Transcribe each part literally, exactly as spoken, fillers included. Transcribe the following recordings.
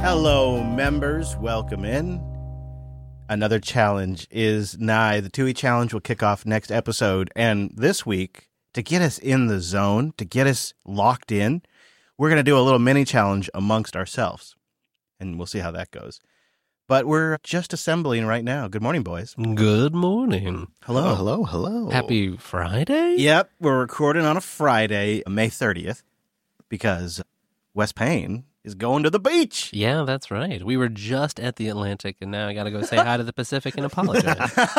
Hello, members. Welcome in. Another challenge is nigh. The Tui Challenge will kick off next episode. And this week, to get us in the zone, to get us locked in, we're going to do a little mini challenge amongst ourselves. And we'll see how that goes. But we're just assembling right now. Good morning, boys. Good morning. Hello. Oh, hello, hello. Happy Friday? Yep, we're recording on a Friday, May thirtieth, because Wes Payne is going to the beach. Yeah, that's right. We were just at the Atlantic, and now I got to go say hi to the Pacific and apologize.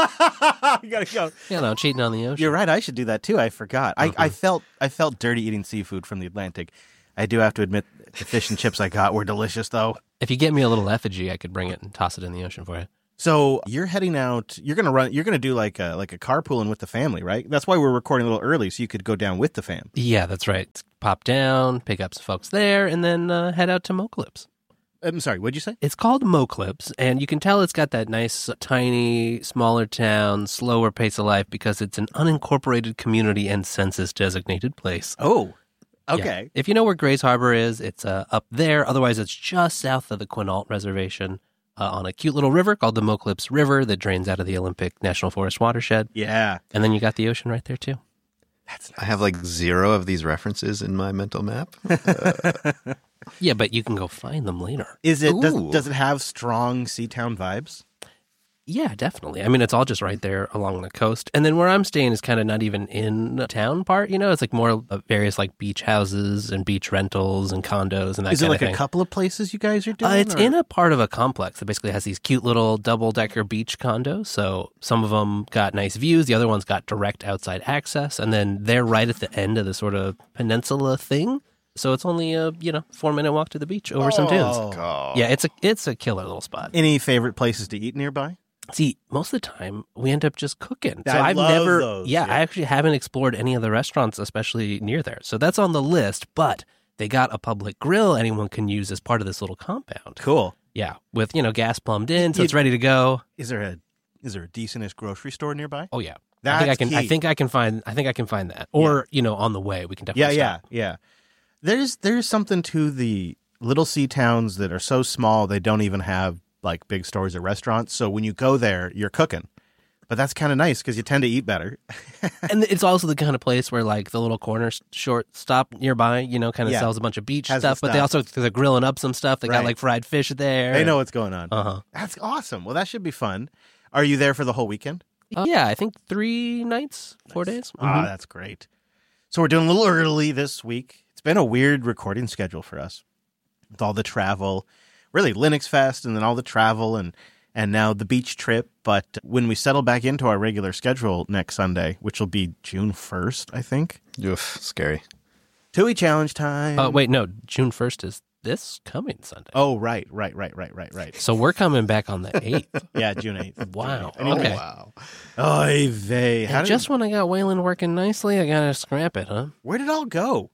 You gotta go. You know, cheating on the ocean. You're right. I should do that too. I forgot. Mm-hmm. I, I felt I felt dirty eating seafood from the Atlantic. I do have to admit, the fish and chips I got were delicious, though. If you get me a little effigy, I could bring it and toss it in the ocean for you. So you're heading out. You're gonna run. You're gonna do like a like a carpooling with the family, right? That's why we're recording a little early, so you could go down with the fam. Yeah, that's right. Pop down, pick up some folks there, and then uh, head out to Moclips. I'm sorry. What'd you say? It's called Moclips, and you can tell it's got that nice, tiny, smaller town, slower pace of life because it's an unincorporated community and census-designated place. Oh, Yeah. okay. If you know where Grays Harbor is, it's uh, up there. Otherwise, it's just south of the Quinault Reservation uh, on a cute little river called the Moclips River that drains out of the Olympic National Forest watershed. Yeah. And then you got the ocean right there, too. That's nice. I have like zero of these references in my mental map. Uh, Yeah, but you can go find them later. Is it does, Ooh. does it have strong Seatown vibes? Yeah, definitely. I mean, it's all just right there along the coast. And then where I'm staying is kind of not even in the town part, you know? It's like more of various like beach houses and beach rentals and condos and that Is it kind like of a thing. couple of places you guys are doing? Uh, it's or- in a part of a complex that basically has these cute little double-decker beach condos. So some of them got nice views. The other ones got direct outside access. And then they're right at the end of the sort of peninsula thing. So it's only a, you know, four-minute walk to the beach over some dunes. Oh. Yeah, it's a it's a killer little spot. Any favorite places to eat nearby? See, most of the time we end up just cooking. So I I've love never, those, yeah, yeah. I actually haven't explored any of the restaurants, especially near there. So that's on the list. But they got a public grill anyone can use as part of this little compound. Cool. Yeah, with you know gas plumbed in, so You- it's ready to go. Is there a is there a decentish grocery store nearby? Oh yeah, That's I think I can. key. I think I can find. I think I can find that, or you know, on the way we can Yeah, definitely. yeah, stop. yeah. There's there's something to the little sea towns that are so small they don't even have like big stores or restaurants. So when you go there, you're cooking. But that's kind of nice because you tend to eat better. And it's also the kind of place where like the little corner s- short stop nearby, you know, kind of Yeah. sells a bunch of beach Has the stuff. But they stuff. also they're grilling up some stuff. They Right. got like fried fish there. They know what's going on. Uh huh. That's awesome. Well, that should be fun. Are you there for the whole weekend? Uh, yeah, I think three nights, four days. Ah, Mhm. that's great. So we're doing a little early this week. It's been a weird recording schedule for us with all the travel, really Linux Fest, and then all the travel and and now the beach trip. But when we settle back into our regular schedule next Sunday, which will be June first, I think, oof, scary. Tui Challenge time. Uh, wait, no, June first is this coming Sunday. Oh, right, right, right, right, right, right. So we're coming back on the eighth. Yeah, June eighth. Wow. Anyway. Okay. Wow. Oy vey. How And did, just when I got Wayland working nicely, I gotta scrap it, huh? where did it all go?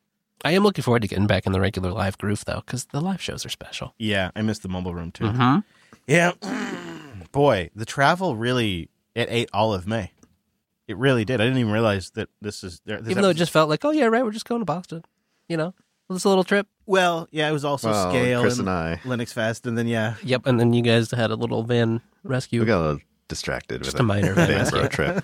I am looking forward to getting back in the regular live groove, though, because the live shows are special. Yeah, I missed the mobile room, too. Mm-hmm. Yeah. Boy, the travel really, it ate all of May. It really did. I didn't even realize that this is... This Even though it just felt like, oh, yeah, right, we're just going to Boston. You know, this little trip. Well, yeah, it was also Well, Scale Chris and, and I, Linux Fest, and then, yeah. Yep, and then you guys had a little van rescue. we got a little distracted Just with a minor van day's rescue. road trip.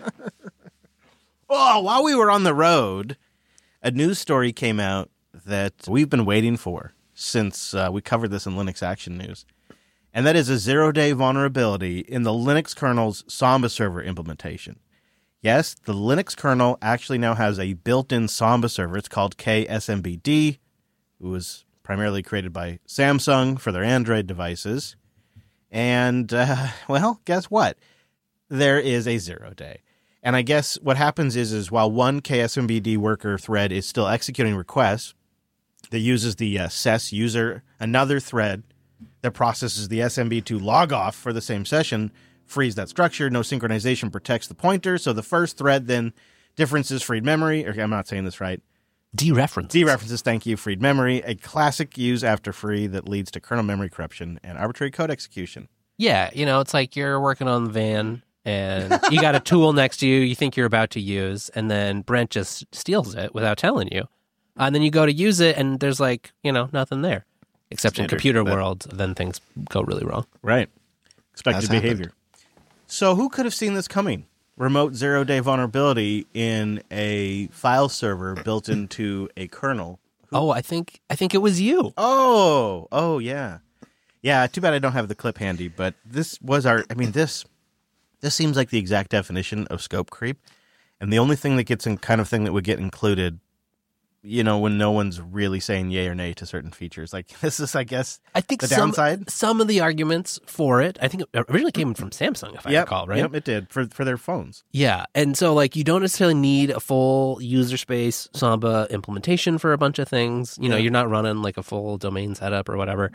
Oh, while we were on the road, a news story came out that we've been waiting for since uh, we covered this in Linux Action News. And that is a zero-day vulnerability in the Linux kernel's Samba server implementation. Yes, the Linux kernel actually now has a built-in Samba server. It's called K S M B D. It was primarily created by Samsung for their Android devices. And, uh, well, guess what? There is a zero-day. And I guess what happens is, is while one K S M B D worker thread is still executing requests that uses the uh, S E S user, another thread that processes the S M B to log off for the same session, frees that structure. No synchronization protects the pointer. So the first thread then differences freed memory. Or I'm not saying this right. Dereferences. Dereferences, thank you, freed memory. A classic use after free that leads to kernel memory corruption and arbitrary code execution. Yeah, you know, it's like you're working on the van and you got a tool next to you you think you're about to use, and then Brent just steals it without telling you. And then you go to use it and there's like, you know, nothing there. Except Standard, in computer but- world, then things go really wrong. Right. Expected Has behavior. happened. So who could have seen this coming? Remote zero-day vulnerability in a file server built into a kernel. Oh, I think I think it was you. Oh, oh yeah. Yeah, too bad I don't have the clip handy, but this was our I mean this this seems like the exact definition of scope creep. And the only thing that gets in kind of thing that would get included, you know, when no one's really saying yay or nay to certain features. Like this is, I guess, I think the some, downside. some of the arguments for it, I think it originally came from Samsung, if I Yep, recall, right? Yep, it did for for their phones. Yeah. And so, like, you don't necessarily need a full user space Samba implementation for a bunch of things. You know, Yeah. you're not running like a full domain setup or whatever.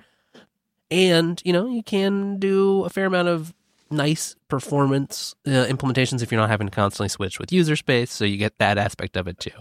And, you know, you can do a fair amount of nice performance uh, implementations if you're not having to constantly switch with user space. So you get that aspect of it too.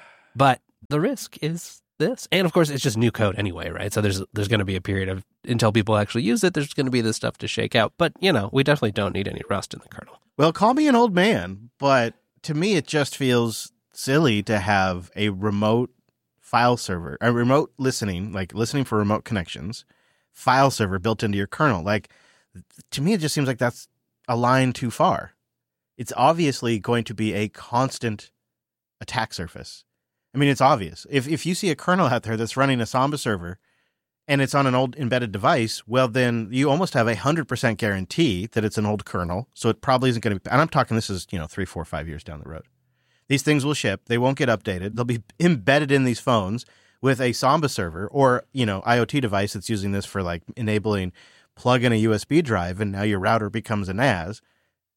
But the risk is this. And of course, it's just new code anyway, right? So there's there's going to be a period of, until people actually use it, there's going to be this stuff to shake out. But, you know, we definitely don't need any Rust in the kernel. Well, call me an old man, but to me it just feels silly to have a remote file server, a remote listening, like listening for remote connections, file server built into your kernel. Like, to me, it just seems like that's a line too far. It's obviously going to be a constant attack surface. I mean, it's obvious. If if you see a kernel out there that's running a Samba server and it's on an old embedded device, well, then you almost have a one hundred percent guarantee that it's an old kernel. So it probably isn't going to be, and I'm talking this is, you know, three, four, five years down the road. These things will ship. They won't get updated. They'll be embedded in these phones with a Samba server or, you know, IoT device that's using this for like enabling plug in a U S B drive and now your router becomes a N A S.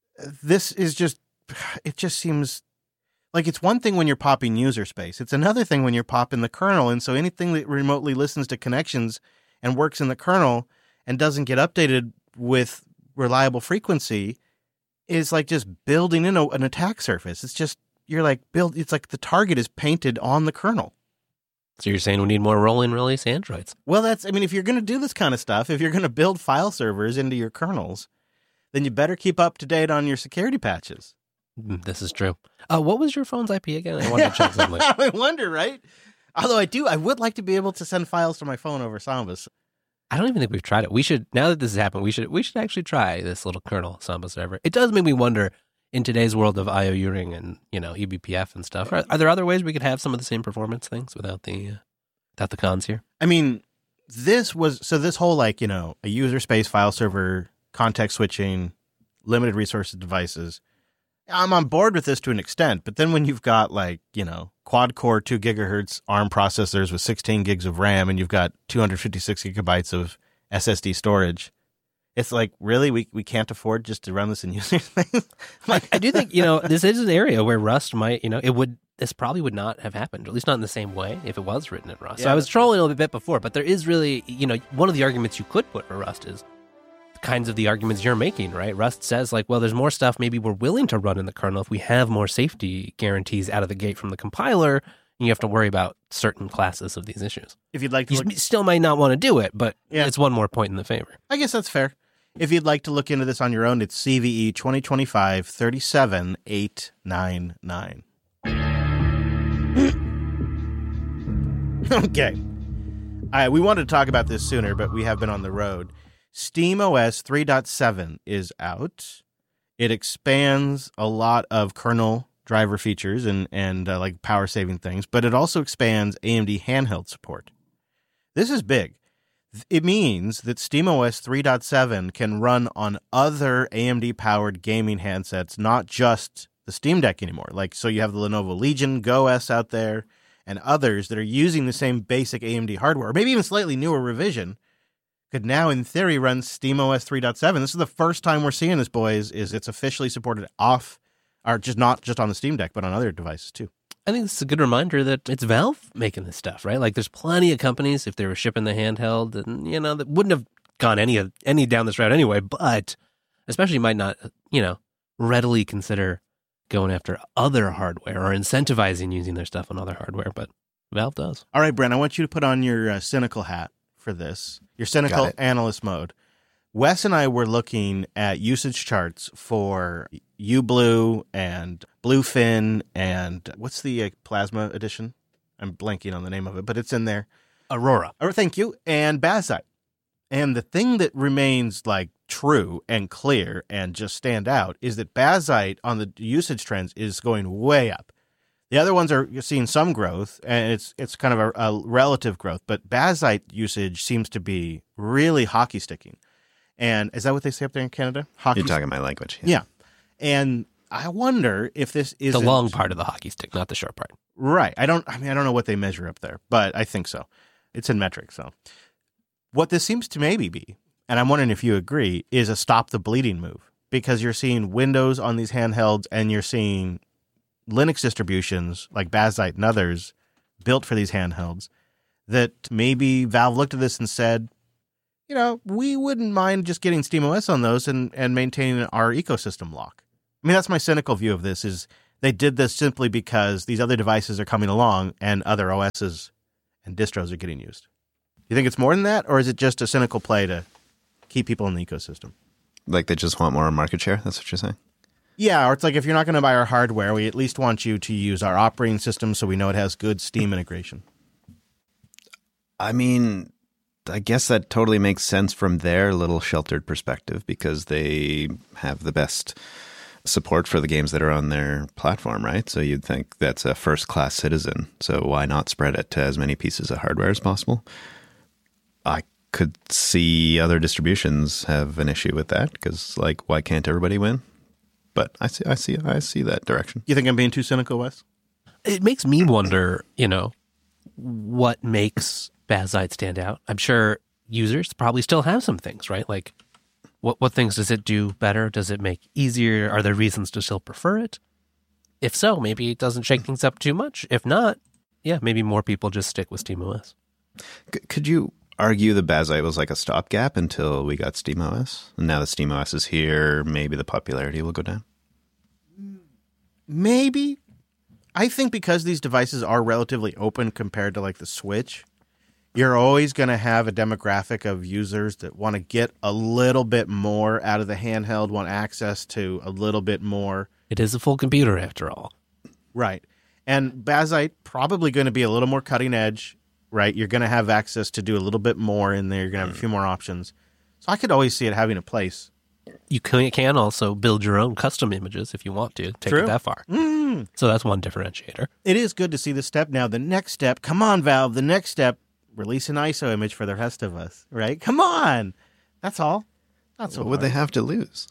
This is just, it just seems like it's one thing when you're popping user space. It's another thing when you're popping the kernel. And so anything that remotely listens to connections and works in the kernel and doesn't get updated with reliable frequency is like just building in a, an attack surface. It's just, you're like, build. It's like the target is painted on the kernel. So you're saying we need more rolling release Androids? Well, that's, I mean, if you're going to do this kind of stuff, if you're going to build file servers into your kernels, then you better keep up to date on your security patches. Mm, This is true. Uh, what was your phone's I P again? I wanted to check something. I wonder, right? Although I do, I would like to be able to send files to my phone over Sambas. I don't even think we've tried it. We should, now that this has happened, we should we should actually try this little kernel Samba server. It does make me wonder, in today's world of I O U ring and, you know, E B P F and stuff, are, are there other ways we could have some of the same performance things without the uh, without the cons here? I mean, this was, so this whole like, you know, a user space file server, context switching, limited resources devices, I'm on board with this to an extent, but then when you've got like, you know, quad core two gigahertz ARM processors with sixteen gigs of RAM and you've got two hundred fifty-six gigabytes of S S D storage, it's like, really, we we can't afford just to run this in user space? I, I do think, you know, this is an area where Rust might, you know, it would, this probably would not have happened, at least not in the same way if it was written in Rust. Yeah, so I was that's trolling a little bit before, but there is really, you know, one of the arguments you could put for Rust is the kinds of the arguments you're making, right? Rust says like, well, there's more stuff maybe we're willing to run in the kernel if we have more safety guarantees out of the gate from the compiler, and you have to worry about certain classes of these issues. If you'd like to You look, still might not want to do it, but Yeah. it's one more point in the favor. I guess that's fair. If you'd like to look into this on your own, it's C V E twenty twenty-five thirty-seven eight nine nine. Okay. All right, we wanted to talk about this sooner, but we have been on the road. SteamOS three point seven is out. It expands a lot of kernel driver features and, and uh, like power saving things, but it also expands A M D handheld support. This is big. It means that SteamOS three point seven can run on other A M D-powered gaming handsets, not just the Steam Deck anymore. Like, so you have the Lenovo Legion Go S out there and others that are using the same basic A M D hardware, or maybe even slightly newer revision, could now, in theory, run SteamOS three point seven. This is the first time we're seeing this, boys, is it's officially supported off, or just not just on the Steam Deck, but on other devices, too. I think this is a good reminder that it's Valve making this stuff, right? Like, there's plenty of companies, if they were shipping the handheld, and you know, that wouldn't have gone any of any down this route anyway. But especially might not, you know, readily consider going after other hardware or incentivizing using their stuff on other hardware. But Valve does. All right, Brent, I want you to put on your uh, cynical hat for this, your cynical Got it. analyst mode. Wes and I were looking at usage charts for uBlue and Bluefin and what's the uh, Plasma edition? I'm blanking on the name of it, but it's in there. Aurora. Or thank you, and Bazzite. And the thing that remains like true and clear and just stand out is that Bazzite on the usage trends is going way up. The other ones are you're seeing some growth, and it's it's kind of a, a relative growth, but Bazzite usage seems to be really hockey sticking. And is that what they say up there in Canada? Hockey You're talking my language. Yeah. And I wonder if this is The long part of the hockey stick, not the short part. Right. I don't I mean I don't know what they measure up there, but I think so. It's in metric, so. What this seems to maybe be, and I'm wondering if you agree, is a stop the bleeding move, because you're seeing Windows on these handhelds and you're seeing Linux distributions like Bazzite and others built for these handhelds that maybe Valve looked at this and said, you know, we wouldn't mind just getting SteamOS on those and, and maintaining our ecosystem lock. I mean, that's my cynical view of this, is they did this simply because these other devices are coming along and other O Ss and distros are getting used. You think it's more than that, or is it just a cynical play to keep people in the ecosystem? Like they just want more market share? That's what you're saying? Yeah, or it's like if you're not going to buy our hardware, we at least want you to use our operating system so we know it has good Steam integration. I mean, I guess that totally makes sense from their little sheltered perspective because they have the best support for the games that are on their platform, right? So you'd think that's a first-class citizen. So why not spread it to as many pieces of hardware as possible? I could see other distributions have an issue with that because, like, why can't everybody win? But I see, I see, I see that direction. You think I'm being too cynical, Wes? It makes me wonder, you know, what makes Bazzite stand out. I'm sure users probably still have some things, right? Like, what what things does it do better? Does it make easier? Are there reasons to still prefer it? If so, maybe it doesn't shake things up too much. If not, yeah, maybe more people just stick with SteamOS. C- could you argue the Bazzite was like a stopgap until we got SteamOS? And now that SteamOS is here, maybe the popularity will go down? Maybe. I think because these devices are relatively open compared to like the Switch, you're always going to have a demographic of users that want to get a little bit more out of the handheld, want access to a little bit more. It is a full computer after all. Right. And Bazzite probably going to be a little more cutting edge, right? You're going to have access to do a little bit more in there. You're going to have a few more options. So I could always see it having a place. You can, can also build your own custom images if you want to. Take True. it that far. Mm. So that's one differentiator. It is good to see the step now. The next step, come on, Valve, the next step, release an I S O image for the rest of us, right? Come on. That's all. Not so What would hard. they have to lose?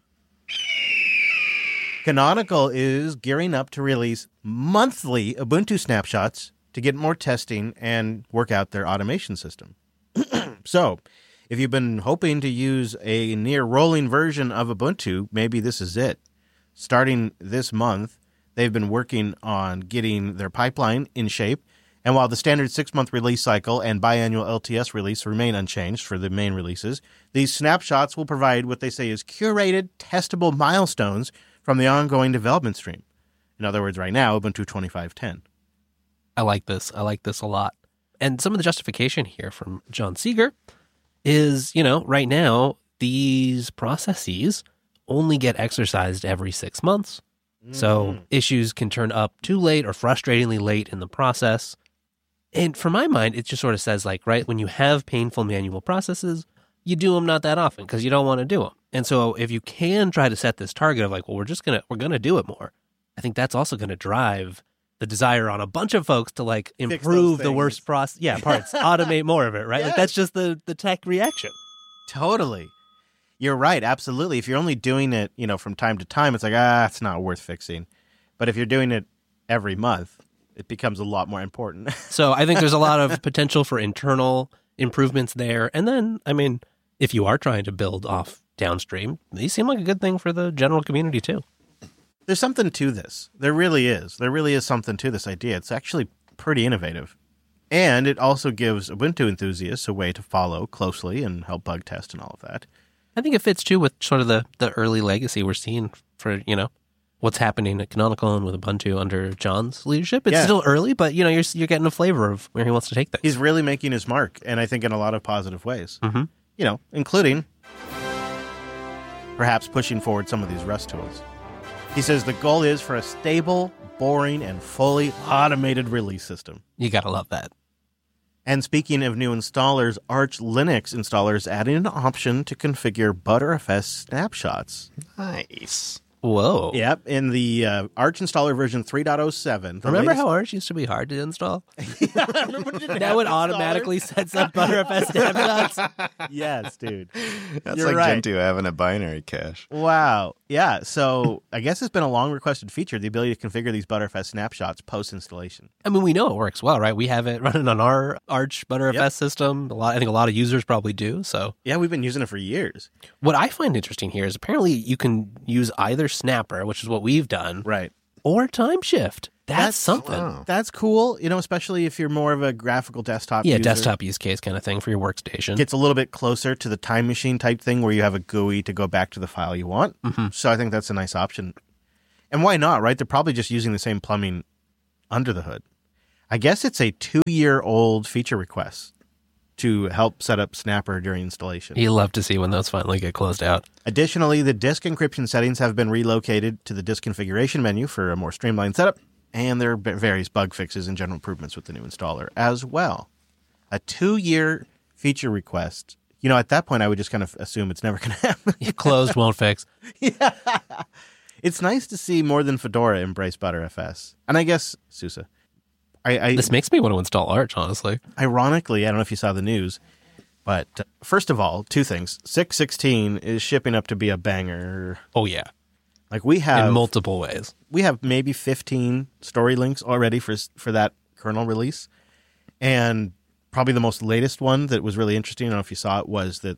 Canonical is gearing up to release monthly Ubuntu snapshots to get more testing and work out their automation system. So, if you've been hoping to use a near rolling version of Ubuntu, maybe this is it. Starting this month, they've been working on getting their pipeline in shape. And while the standard six-month release cycle and biannual L T S release remain unchanged for the main releases, these snapshots will provide what they say is curated, testable milestones from the ongoing development stream. In other words, right now, Ubuntu twenty-five ten. I like this. I like this a lot. And some of the justification here from John Seeger is, you know, right now, these processes only get exercised every six months. Mm. So issues can turn up too late or frustratingly late in the process. And for my mind, it just sort of says, like, right, when you have painful manual processes, you do them not that often because you don't want to do them. And so if you can try to set this target of like, well, we're just going to, we're going to do it more, I think that's also going to drive the desire on a bunch of folks to like improve the worst process. Yeah, parts, automate more of it, right? Yes. Like that's just the, the tech reaction. Totally. You're right. Absolutely. If you're only doing it, you know, from time to time, it's like, ah, it's not worth fixing. But if you're doing it every month, it becomes a lot more important. So I think there's a lot of potential for internal improvements there. And then, I mean, if you are trying to build off downstream, these seem like a good thing for the general community too. There's something to this. There really is. There really is something to this idea. It's actually pretty innovative. And it also gives Ubuntu enthusiasts a way to follow closely and help bug test and all of that. I think it fits too with sort of the, the early legacy we're seeing for, you know, what's happening at Canonical and with Ubuntu under John's leadership. It's Yeah. still early, but, you know, you're you're getting a flavor of where he wants to take things. He's really making his mark, and I think in a lot of positive ways. Mm-hmm. You know, including perhaps pushing forward some of these Rust tools. He says the goal is for a stable, boring, and fully automated release system. You got to love that. And speaking of new installers, Arch Linux installers adding an option to configure ButterFS snapshots. Nice. Whoa. Yep, in the uh, Arch installer version three point oh seven. Remember latest... how Arch used to be hard to install? yeah, I remember it didn't That have would installers. automatically set up ButterFS snapshots. Yes, dude. That's You're like right. Gentoo having a binary cache. Wow. Yeah, so I guess it's been a long requested feature, the ability to configure these ButterFS snapshots post-installation. I mean, we know it works well, right? We have it running on our Arch ButterFS Yep. system. A lot, I think a lot of users probably do. So Yeah, we've been using it for years. what I find interesting here is apparently you can use either Snapper, which is what we've done, Right. or Timeshift. That's, That's- something. Wow. That's cool, you know, especially if you're more of a graphical desktop Yeah, user. desktop use case kind of thing for your workstation. Gets a little bit closer to the time machine type thing where you have a G U I to go back to the file you want. Mhm. So I think that's a nice option. And why not, right? They're probably just using the same plumbing under the hood. I guess it's a two-year-old feature request to help set up Snapper during installation. You love to see when those finally get closed out. Additionally, the disk encryption settings have been relocated to the disk configuration menu for a more streamlined setup, and there are various bug fixes and general improvements with the new installer as well. A two-year feature request. You know, at that point, I would just kind of assume it's never going to happen. Closed won't fix. Yeah. It's nice to see more than Fedora embrace ButterFS. And I guess, SUSE, I, I This makes me want to install Arch, honestly. ironically, I don't know if you saw the news, but uh, first of all, two things. six sixteen is shipping up to be a banger. Oh, yeah. Like we have In multiple ways. we have maybe fifteen story links already for for that kernel release. And probably the most latest one that was really interesting, I don't know if you saw it, was that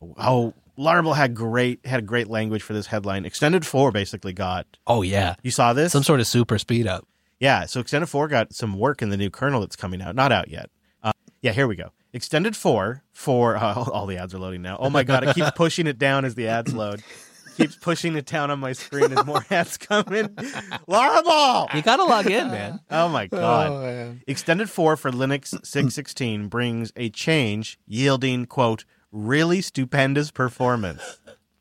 oh Laravel had great had a great language for this headline. Extended four basically got Oh, yeah. you saw this? Some sort of super speed up. Yeah, so Extended four got some work in the new kernel that's coming out. Not out yet. Uh, yeah, here we go. Extended four for uh, all the ads are loading now. Oh my god, it keeps pushing it down as the ads load. Keeps pushing it down on my screen as more ads come in. Laravel! You got to log in, man. Oh my god. Extended four for Linux six sixteen brings a change yielding, quote, really stupendous performance.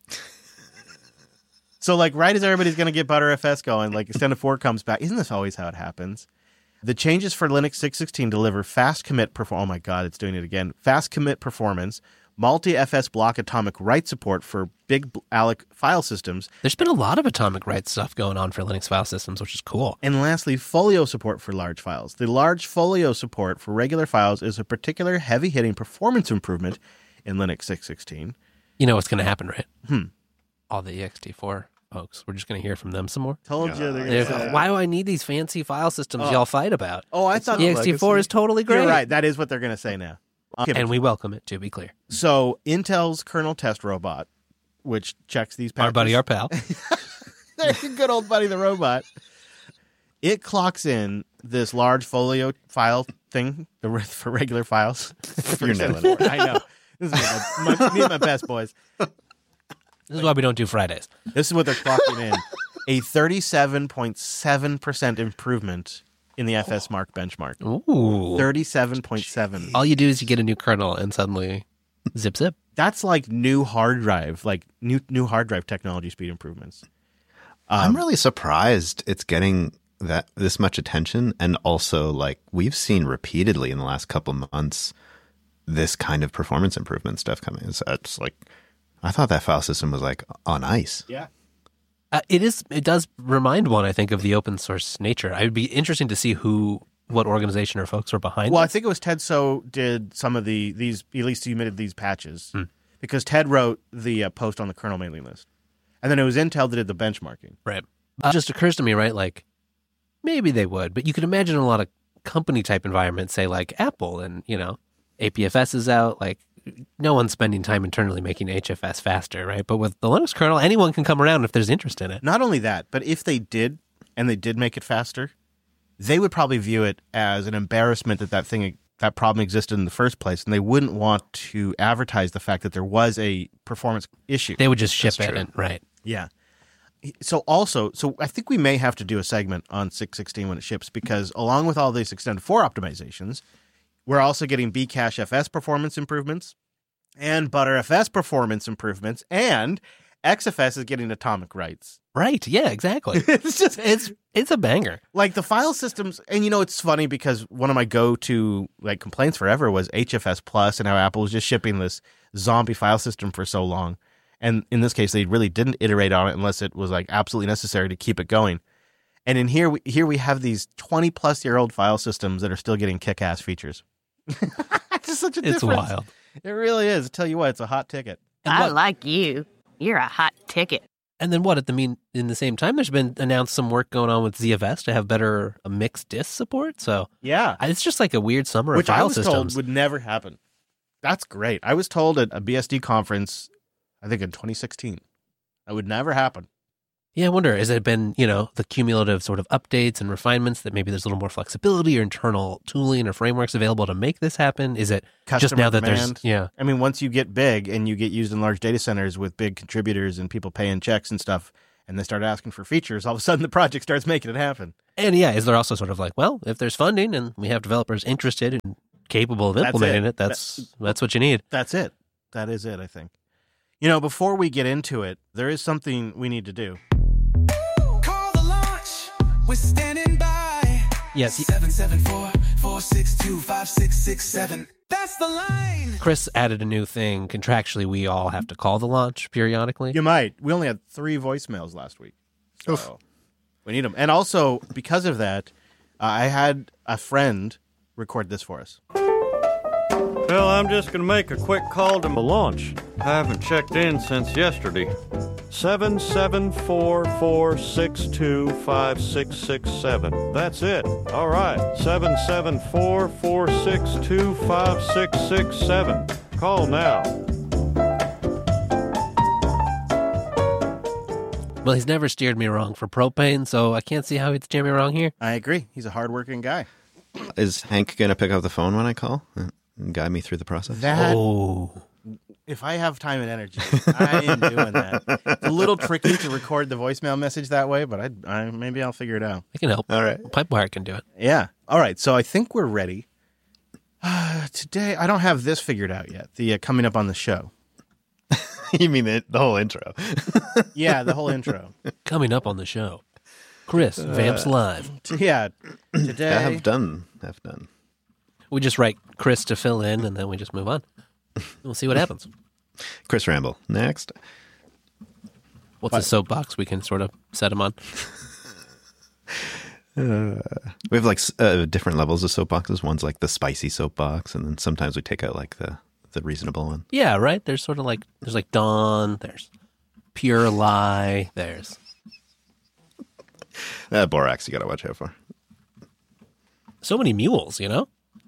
So, like, right as everybody's going to get ButterFS going, like, Extended four comes back. Isn't this always how it happens? The changes for Linux six sixteen deliver fast commit performance. Oh my god, it's doing it again. Fast commit performance, multi-F S block atomic write support for big alloc file systems, There's been a lot of atomic rights stuff going on for Linux file systems, which is cool. and lastly, folio support for large files. The large folio support for regular files is a particular heavy-hitting performance improvement in Linux six sixteen. You know what's going to happen, right? Hmm. All the E X T four folks. We're just going to hear from them some more. Told you. They're They're gonna say like, Why do I need these fancy file systems Oh. y'all fight about? Oh, I thought E X T four is totally great. You're right. That is what they're going to say now. Okay, And we welcome it, to be clear. so Intel's kernel test robot, which checks these patches. Our buddy, our pal. There's your good old buddy, the robot. It clocks in this large folio file thing the re- for regular files. You're nailing it. I know. This is my, my, me and my best boys. This is why we don't do Fridays. This is what they're clocking in. A thirty-seven point seven percent improvement in the F S Mark benchmark. Ooh. thirty-seven point seven. All you do is you get a new kernel and suddenly zip zip. That's like new hard drive, like new new hard drive technology speed improvements. I'm really surprised it's getting that this much attention, and also like we've seen repeatedly in the last couple of months this kind of performance improvement stuff coming. It's, it's like I thought that file system was like on ice. Yeah. Uh, it is. It does remind one, I think, of the open source nature. It would be interesting to see who, what organization or folks are behind. Well, I this. think it was Ted So did some of the these at least he submitted these patches Hmm. because Ted wrote the uh, post on the kernel mailing list, and then it was Intel that did the benchmarking. Right. It just occurs to me, right? Like maybe they would, but you could imagine a lot of company type environments, say like Apple, and you know, A P F S is out. Like no one's spending time internally making H F S faster, right? But with the Linux kernel, anyone can come around if there's interest in it. Not only that, but if they did and they did make it faster, they would probably view it as an embarrassment that that thing that problem existed in the first place, and they wouldn't want to advertise the fact that there was a performance issue. They would just ship That's it, true. and, right? Yeah. So also, so I think we may have to do a segment on six sixteen when it ships, because along with all these Extended four optimizations, we're also getting Bcache F S performance improvements and ButterFS performance improvements and X F S is getting atomic rights. Right. Yeah, exactly. It's just it's it's a banger. like the file systems, and you know it's funny because one of my go-to like complaints forever was H F S Plus and how Apple was just shipping this zombie file system for so long, and in this case they really didn't iterate on it unless it was like absolutely necessary to keep it going. And in here, we, here we have these twenty plus year old file systems that are still getting kick-ass features. It's just such a It's difference. wild. It really is. I tell you what, it's a hot ticket. And I what- like you. You're a hot ticket. And then what? At the mean, in the same time, there's been announced some work going on with Z F S to have better uh, mixed disk support. So Yeah. I- it's just like a weird summer Which of file I was systems. told would never happen. That's great. I was told at a B S D conference, I think in twenty sixteen, that would never happen. Yeah, I wonder, has it been, you know, the cumulative sort of updates and refinements that maybe there's a little more flexibility or internal tooling or frameworks available to make this happen? Is it just Customer now that demand. there's, yeah, I mean, once you get big and you get used in large data centers with big contributors and people paying checks and stuff, and they start asking for features, all of a sudden the project starts making it happen. and yeah, is there also sort of like, well, if there's funding and we have developers interested and capable of That's implementing it. it, that's that's what you need. That's it. That is it, I think. You know, before we get into it, there is something we need to do. Call the launch. We're standing by. Yes, seven seven four, four six two, five six six seven. That's the line. Chris added a new thing. Contractually, we all have to call the launch periodically. You might. We only had three voicemails last week. So we need them. And also, because of that, uh, I had a friend record this for us. Well, I'm just going to make a quick call to the launch. I haven't checked in since yesterday. seven seven four, four six two, five six six seven. That's it. All right. seven seven four, four six two, five six six seven. Call now. Well, he's never steered me wrong for propane, so I can't see how he'd steer me wrong here. I agree. He's a hardworking guy. Is Hank going to pick up the phone when I call and guide me through the process? That, Oh, if I have time and energy, I am doing that. It's a little tricky to record the voicemail message that way, but I, I maybe I'll figure it out. I can help. All right. Pipewire can do it. Yeah. All right. So I think we're ready. Uh, today, I don't have this figured out yet. The uh, coming up on the show. You mean the, the whole intro? Yeah, the whole intro. Coming up on the show, Chris, Uh, Vamps Live. Yeah. Today. I have done. Have done. We just write Chris to fill in, and then we just move on. We'll see what happens. Chris Ramble. Next. What's a soapbox we can sort of set him on? We have like s- uh, different levels of soapboxes. One's like the spicy soapbox, and then sometimes we take out like the, the reasonable one. Yeah, right? There's sort of like, there's like Dawn, there's Pure Lie, there's... Uh, Borax, you got to watch out for. So many mules, you know?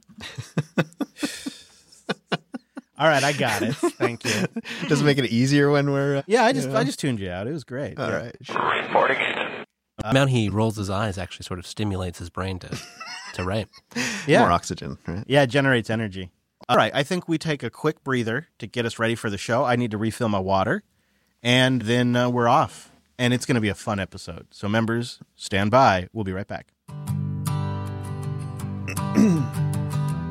All right, I got it. Thank you. Does it make it easier when we're? Uh, Yeah, I just I just tuned you out. It was great. all Yeah. right. The amount he rolls his eyes actually sort of stimulates his brain to, to write. Yeah. More oxygen, right? Yeah, it generates energy. All right, I think we take a quick breather to get us ready for the show. I need to refill my water, and then uh, we're off. And it's going to be a fun episode. So members, stand by. We'll be right back.